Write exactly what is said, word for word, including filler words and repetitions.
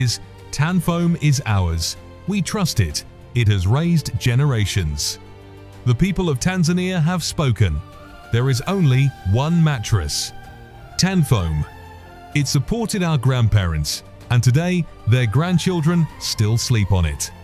Tanfoam is ours. We trust it. It has raised generations. The people of Tanzania have spoken. There is only one mattress, Tanfoam. It supported our grandparents, and today their grandchildren still sleep on it.